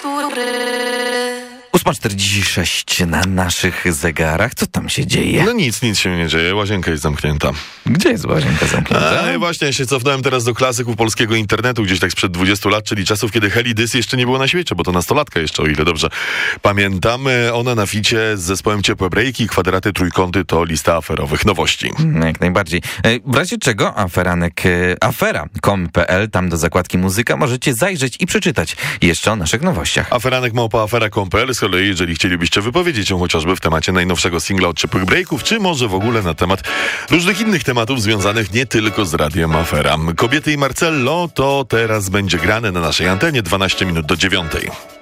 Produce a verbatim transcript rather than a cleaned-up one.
ósma czterdzieści sześć na naszych zegarach. Co tam się dzieje? No nic, nic się nie dzieje. Łazienka jest zamknięta. Gdzie jest łazienka zamknięta? A, właśnie, ja się cofnąłem teraz do klasyków polskiego internetu, gdzieś tak sprzed dwudziestu lat, czyli czasów, kiedy Heli Dys jeszcze nie było na świecie, bo to nastolatka jeszcze, o ile dobrze pamiętam. Ona na ficie z zespołem Ciepłe Brejki, Kwadraty, Trójkąty to lista aferowych nowości. No, jak najbardziej. W razie czego aferanek, afera kropka com kropka p l, tam do zakładki muzyka możecie zajrzeć i przeczytać jeszcze o naszych nowościach. Aferanek małpa afera kropka com kropka p l. Z kolei, jeżeli chcielibyście wypowiedzieć się chociażby w temacie najnowszego singla od Ciepłych Brejków, czy może w ogóle na temat różnych innych tematów związanych nie tylko z Radiem Afera. Kobiety i Marcello to teraz będzie grane na naszej antenie dwanaście minut do dziewiątej.